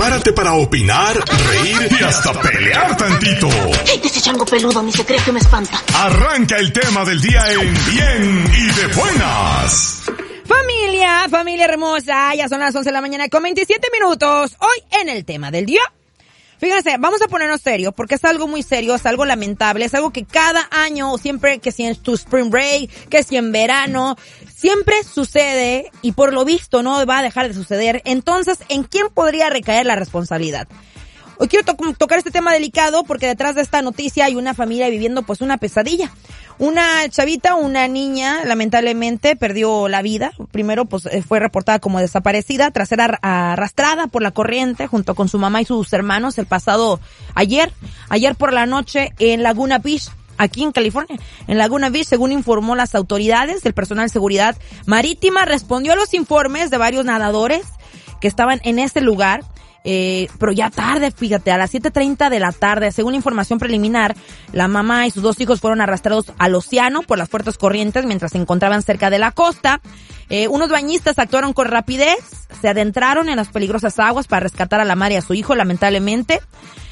Prepárate para opinar, reír y hasta pelear tantito. Ese chango peludo, mi secreto me espanta. Arranca el tema del día en Bien y de Buenas. Familia hermosa, ya son las 11 de la mañana con 27 minutos. Hoy en el tema del día. Fíjense, vamos a ponernos serios porque es algo muy serio, es algo lamentable, es algo que cada año, siempre que si en tu spring break, que si en verano, siempre sucede y por lo visto no va a dejar de suceder. Entonces, ¿en quién podría recaer la responsabilidad? Hoy quiero tocar este tema delicado porque detrás de esta noticia hay una familia viviendo pues una pesadilla. Una chavita, una niña, lamentablemente perdió la vida. Primero pues fue reportada como desaparecida tras ser arrastrada por la corriente junto con su mamá y sus hermanos el pasado ayer por la noche en Laguna Beach, aquí en California. En Laguna Beach, según informó las autoridades, el personal de seguridad marítima respondió a los informes de varios nadadores que estaban en ese lugar. Pero ya tarde, fíjate, a las 7:30 de la tarde, según información preliminar, la mamá y sus dos hijos fueron arrastrados al océano por las fuertes corrientes mientras se encontraban cerca de la costa. Unos bañistas actuaron con rapidez, se adentraron en las peligrosas aguas para rescatar a la madre y a su hijo. Lamentablemente,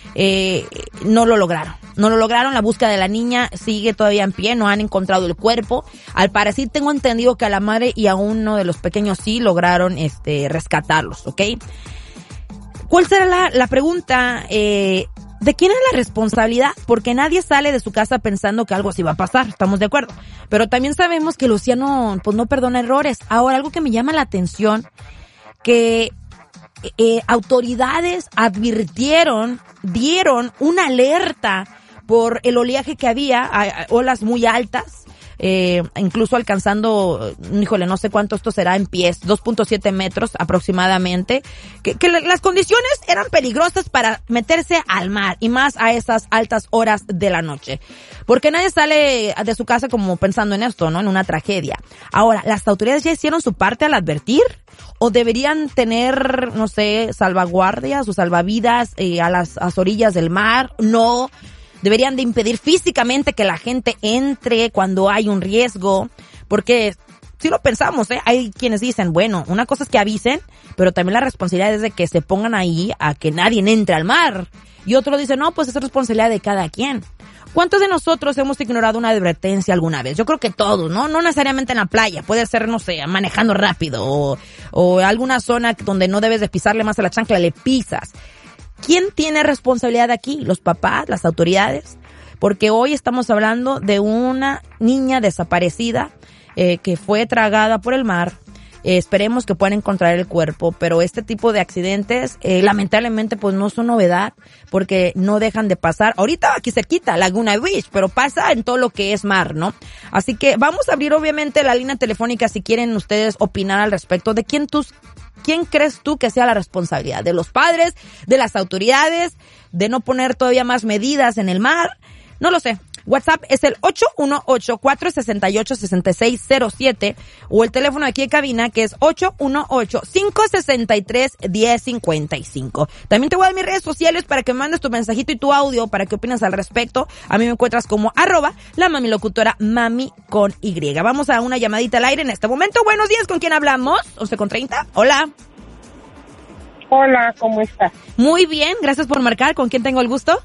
no lo lograron. La búsqueda de la niña sigue todavía en pie, no han encontrado el cuerpo. Al parecer tengo entendido que a la madre y a uno de los pequeños sí lograron rescatarlos, ¿ok? ¿Cuál será la pregunta? ¿De quién es la responsabilidad? Porque nadie sale de su casa pensando que algo así va a pasar, estamos de acuerdo. Pero también sabemos que el océano, pues no perdona errores. Ahora, algo que me llama la atención, que autoridades dieron una alerta por el oleaje que había, olas muy altas. Incluso alcanzando, no sé cuánto esto será en pies, 2.7 metros aproximadamente, que las condiciones eran peligrosas para meterse al mar y más a esas altas horas de la noche, porque nadie sale de su casa como pensando en esto, ¿no? En una tragedia. Ahora, ¿las autoridades ya hicieron su parte al advertir? ¿O deberían tener, no sé, salvaguardias o salvavidas a las orillas del mar? No. Deberían de impedir físicamente que la gente entre cuando hay un riesgo, porque si lo pensamos, hay quienes dicen, bueno, una cosa es que avisen, pero también la responsabilidad es de que se pongan ahí a que nadie entre al mar. Y otro dice, no, pues es responsabilidad de cada quien. ¿Cuántos de nosotros hemos ignorado una advertencia alguna vez? Yo creo que todos, ¿no? No necesariamente en la playa, puede ser, no sé, manejando rápido o alguna zona donde no debes de pisarle más a la chancla, le pisas. ¿Quién tiene responsabilidad aquí? ¿Los papás? ¿Las autoridades? Porque hoy estamos hablando de una niña desaparecida que fue tragada por el mar. Esperemos que puedan encontrar el cuerpo, pero este tipo de accidentes lamentablemente pues no son novedad porque no dejan de pasar. Ahorita aquí cerquita, Laguna Beach, pero pasa en todo lo que es mar, ¿no? Así que vamos a abrir obviamente la línea telefónica si quieren ustedes opinar al respecto de ¿Quién crees tú que sea la responsabilidad? ¿De los padres? ¿De las autoridades? ¿De no poner todavía más medidas en el mar? No lo sé. WhatsApp es el 818-468-6607 o el teléfono aquí de cabina que es 818-563-1055. También te voy a dar mis redes sociales para que me mandes tu mensajito y tu audio para que opines al respecto. A mí me encuentras como @la mamilocutora, mami con Y. Vamos a una llamadita al aire en este momento. Buenos días, ¿con quién hablamos? 11:30. Hola. Hola, ¿cómo estás? Muy bien, gracias por marcar. ¿Con quién tengo el gusto?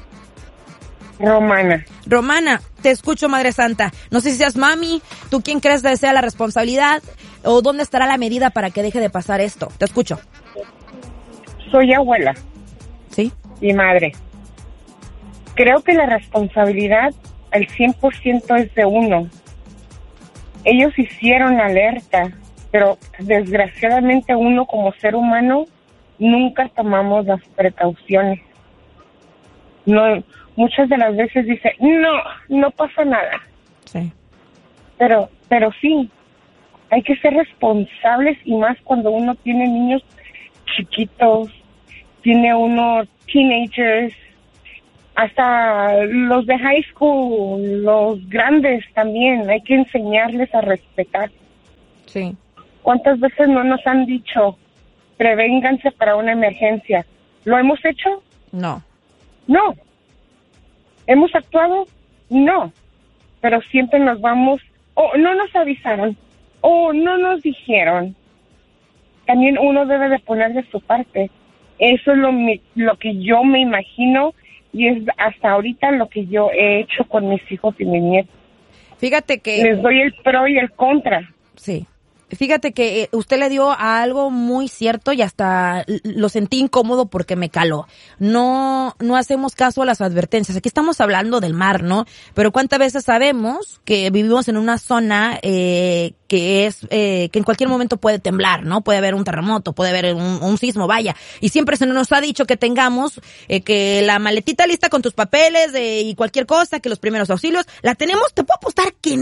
Romana, te escucho, Madre Santa. No sé si seas mami, ¿tú quién crees que sea la responsabilidad? ¿O dónde estará la medida para que deje de pasar esto? Te escucho. Soy abuela. ¿Sí? Y madre. Creo que la responsabilidad al 100% es de uno. Ellos hicieron alerta, pero desgraciadamente uno como ser humano nunca tomamos las precauciones. No, muchas de las veces dice, no pasa nada. Sí. Pero sí, hay que ser responsables y más cuando uno tiene niños chiquitos, tiene uno teenagers, hasta los de high school, los grandes también, hay que enseñarles a respetar. Sí. ¿Cuántas veces no nos han dicho, prevénganse para una emergencia? ¿Lo hemos hecho? No. No. ¿Hemos actuado? No. Pero siempre nos vamos, no nos avisaron, no nos dijeron. También uno debe de poner de su parte. Eso es lo que yo me imagino y es hasta ahorita lo que yo he hecho con mis hijos y mis nietos. Fíjate que... Les doy el pro y el contra. Sí. Fíjate que usted le dio a algo muy cierto y hasta lo sentí incómodo porque me caló. No hacemos caso a las advertencias. Aquí estamos hablando del mar, ¿no? Pero cuántas veces sabemos que vivimos en una zona que en cualquier momento puede temblar, ¿no? Puede haber un terremoto, puede haber un sismo, vaya. Y siempre se nos ha dicho que tengamos que la maletita lista con tus papeles y cualquier cosa, que los primeros auxilios, ¿la tenemos? Te puedo apostar que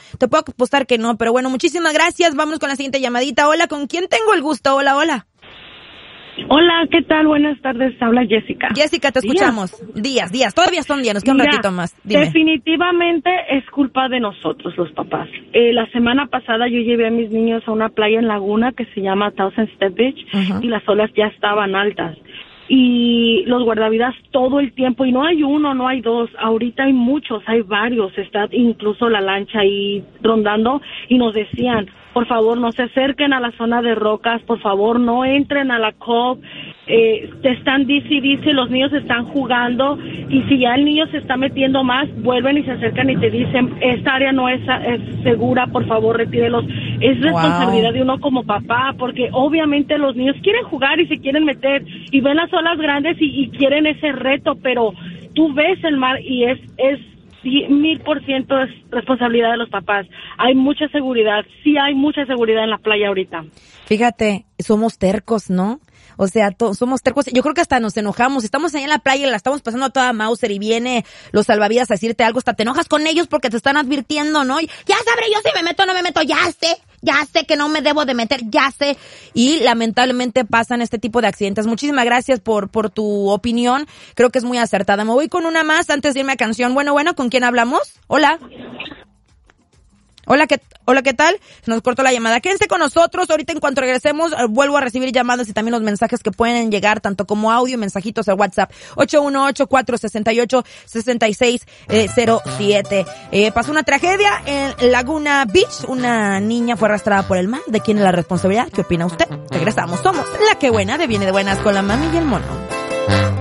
no. Pero bueno, muchísimas gracias. Vámonos con la siguiente llamadita. Hola, ¿con quién tengo el gusto? Hola. Hola, ¿qué tal? Buenas tardes, habla Jessica. Jessica, te escuchamos. Días, todavía son días, nos queda un ratito más. Dime. Definitivamente es culpa de nosotros, los papás. La semana pasada yo llevé a mis niños a una playa en Laguna que se llama Thousand Step Beach, y las olas ya estaban altas. Y los guardavidas todo el tiempo, y no hay uno, no hay dos, ahorita hay muchos, hay varios, está incluso la lancha ahí rondando, y nos decían, por favor no se acerquen a la zona de rocas, por favor no entren a la cove, te están dice, los niños están jugando, y si ya el niño se está metiendo más, vuelven y se acercan y te dicen, esta área no es segura, por favor retírelos. Es responsabilidad de uno como papá, porque obviamente los niños quieren jugar y se quieren meter, y ven las olas grandes y quieren ese reto, pero tú ves el mar y es 1000% es responsabilidad de los papás. Hay mucha seguridad, sí hay mucha seguridad en la playa ahorita. Fíjate, somos tercos, ¿no? O sea, somos tercos. Yo creo que hasta nos enojamos. Estamos ahí en la playa y la estamos pasando a toda Mauser y viene los salvavidas a decirte algo. Hasta te enojas con ellos porque te están advirtiendo, ¿no? Y ya sabré yo si me meto o no me meto. Ya sé que no me debo de meter, ya sé. Y lamentablemente pasan este tipo de accidentes. Muchísimas gracias por tu opinión. Creo que es muy acertada. Me voy con una más antes de irme a canción. Bueno, ¿con quién hablamos? Hola, ¿qué tal? Se nos cortó la llamada. Quédense con nosotros. Ahorita en cuanto regresemos, vuelvo a recibir llamadas y también los mensajes que pueden llegar, tanto como audio y mensajitos al WhatsApp. 818-468-6607. Pasó una tragedia en Laguna Beach. Una niña fue arrastrada por el mar. ¿De quién es la responsabilidad? ¿Qué opina usted? Regresamos. Somos La Que Buena, de Viene de Buenas con la Mami y el Mono.